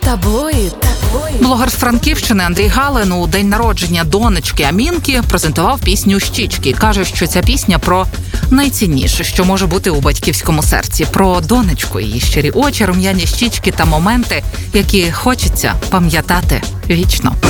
Таблоїд. Блогер з Франківщини Андрій Галин у день народження донечки Амінки презентував пісню «Щічки». Каже, що ця пісня про найцінніше, що може бути у батьківському серці. Про донечку, її щирі очі, рум'яні щічки та моменти, які хочеться пам'ятати вічно.